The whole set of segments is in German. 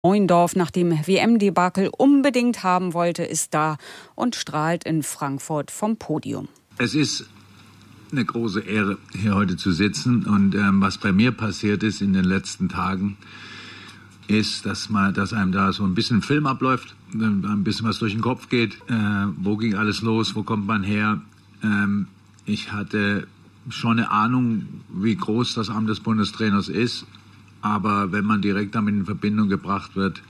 Neuendorf nach dem WM-Debakel unbedingt haben wollte, ist da und strahlt in Frankfurt vom Podium. Es ist eine große Ehre, hier heute zu sitzen. Und was bei mir passiert ist in den letzten Tagen, ist, dass einem da so ein bisschen Film abläuft, ein bisschen was durch den Kopf geht. Wo ging alles los? Wo kommt man her? Ich hatte schon eine Ahnung, wie groß das Amt des Bundestrainers ist. Aber wenn man direkt damit in Verbindung gebracht wird,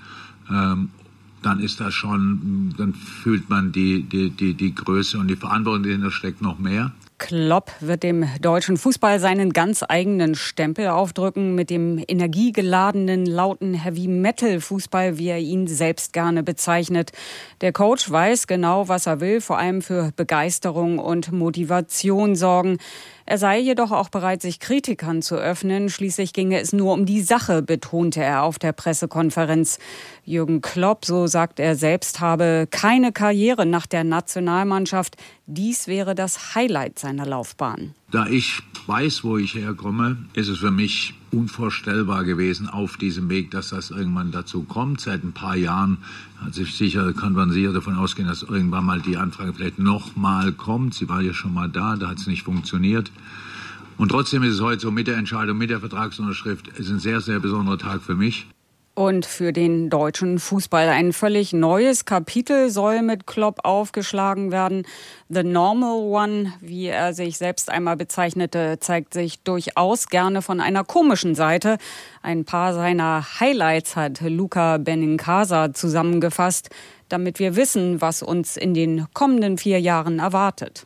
dann ist das schon, dann fühlt man die Größe und die Verantwortung, die dahinter steckt, noch mehr. Klopp wird dem deutschen Fußball seinen ganz eigenen Stempel aufdrücken mit dem energiegeladenen, lauten Heavy-Metal-Fußball, wie er ihn selbst gerne bezeichnet. Der Coach weiß genau, was er will, vor allem für Begeisterung und Motivation sorgen. Er sei jedoch auch bereit, sich Kritikern zu öffnen. Schließlich ginge es nur um die Sache, betonte er auf der Pressekonferenz. Jürgen Klopp, so sagt er selbst, habe keine Karriere nach der Nationalmannschaft. Dies wäre das Highlight seiner Laufbahn. Da ich weiß, wo ich herkomme, ist es für mich unvorstellbar gewesen auf diesem Weg, dass das irgendwann dazu kommt. Seit ein paar Jahren kann man sicher davon ausgehen, dass irgendwann mal die Anfrage vielleicht nochmal kommt. Sie war ja schon mal da hat es nicht funktioniert. Und trotzdem ist es heute so mit der Entscheidung, mit der Vertragsunterschrift, ist ein sehr, sehr besonderer Tag für mich. Und für den deutschen Fußball ein völlig neues Kapitel soll mit Klopp aufgeschlagen werden. The Normal One, wie er sich selbst einmal bezeichnete, zeigt sich durchaus gerne von einer komischen Seite. Ein paar seiner Highlights hat Luca Benincasa zusammengefasst, damit wir wissen, was uns in den kommenden 4 Jahren erwartet.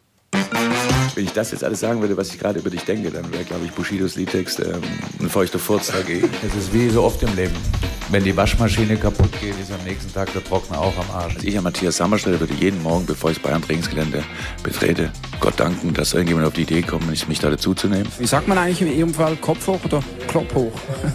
Wenn ich das jetzt alles sagen würde, was ich gerade über dich denke, dann wäre, glaube ich, Bushidos Liedtext ein feuchter Furz dagegen. Es ist wie so oft im Leben. Wenn die Waschmaschine kaputt geht, ist am nächsten Tag der Trockner auch am Arsch. Ich, Matthias Sammerstelle, würde jeden Morgen, bevor ich das Bayern-Trainingsgelände betrete, Gott danken, dass irgendjemand auf die Idee kommt, mich da dazuzunehmen. Wie sagt man eigentlich in Ihrem Fall? Kopf hoch oder Klopp hoch?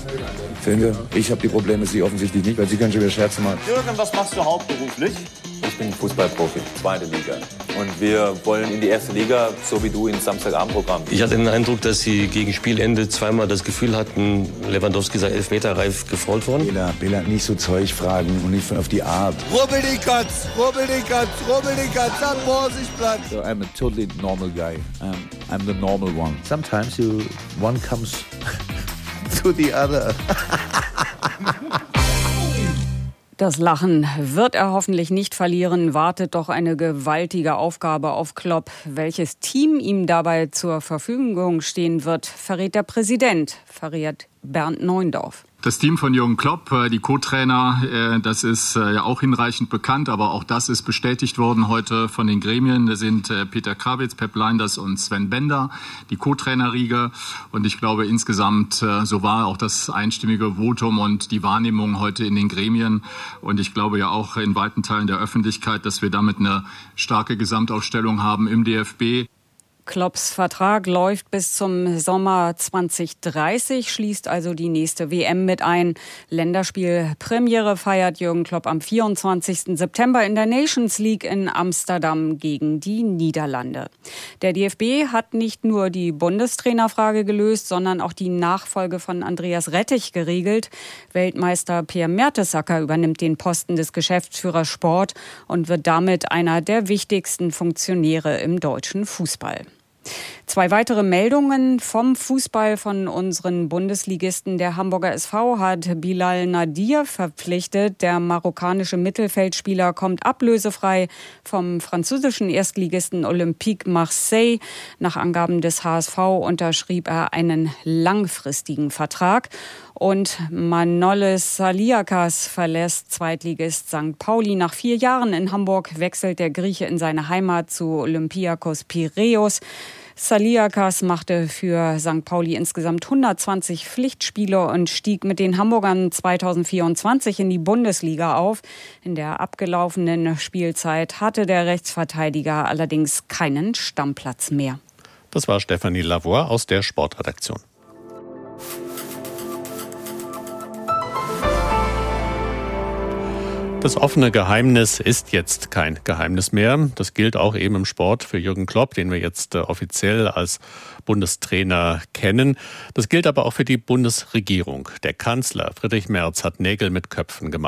Finde, ich habe die Probleme, Sie offensichtlich nicht, weil Sie können schon wieder Scherze machen. Jürgen, was machst du hauptberuflich? Ich bin Fußballprofi, 2. Liga. Und wir wollen in die 1. Liga, so wie du, ins Samstagabendprogramm. Ich hatte den Eindruck, dass sie gegen Spielende zweimal das Gefühl hatten, Lewandowski sei elfmeterreif gefault worden. Bela, nicht so Zeug fragen und nicht auf die Art. Rubbel die Katz, am Vorsichtsplatz. So I'm a totally normal guy. I'm the normal one. Sometimes one comes to the other. Das Lachen wird er hoffentlich nicht verlieren, wartet doch eine gewaltige Aufgabe auf Klopp. Welches Team ihm dabei zur Verfügung stehen wird, verrät der Präsident, verrät Bernd Neuendorf. Das Team von Jürgen Klopp, die Co-Trainer, das ist ja auch hinreichend bekannt, aber auch das ist bestätigt worden heute von den Gremien. Da sind Peter Krawietz, Pep Lijnders und Sven Bender, die Co-Trainerriege. Und ich glaube insgesamt, so war auch das einstimmige Votum und die Wahrnehmung heute in den Gremien. Und ich glaube ja auch in weiten Teilen der Öffentlichkeit, dass wir damit eine starke Gesamtaufstellung haben im DFB. Klopps Vertrag läuft bis zum Sommer 2030, schließt also die nächste WM mit ein. Länderspielpremiere feiert Jürgen Klopp am 24. September in der Nations League in Amsterdam gegen die Niederlande. Der DFB hat nicht nur die Bundestrainerfrage gelöst, sondern auch die Nachfolge von Andreas Rettich geregelt. Weltmeister Pierre Mertesacker übernimmt den Posten des Geschäftsführers Sport und wird damit einer der wichtigsten Funktionäre im deutschen Fußball. 2 weitere Meldungen vom Fußball von unseren Bundesligisten. Der Hamburger SV hat Bilal Nadir verpflichtet. Der marokkanische Mittelfeldspieler kommt ablösefrei vom französischen Erstligisten Olympique Marseille. Nach Angaben des HSV unterschrieb er einen langfristigen Vertrag. Und Manolis Saliakas verlässt Zweitligist St. Pauli. Nach 4 Jahren in Hamburg wechselt der Grieche in seine Heimat zu Olympiakos Piräus. Saliakas machte für St. Pauli insgesamt 120 Pflichtspiele und stieg mit den Hamburgern 2024 in die Bundesliga auf. In der abgelaufenen Spielzeit hatte der Rechtsverteidiger allerdings keinen Stammplatz mehr. Das war Stefanie Lavoie aus der Sportredaktion. Das offene Geheimnis ist jetzt kein Geheimnis mehr. Das gilt auch eben im Sport für Jürgen Klopp, den wir jetzt offiziell als Bundestrainer kennen. Das gilt aber auch für die Bundesregierung. Der Kanzler Friedrich Merz hat Nägel mit Köpfen gemacht.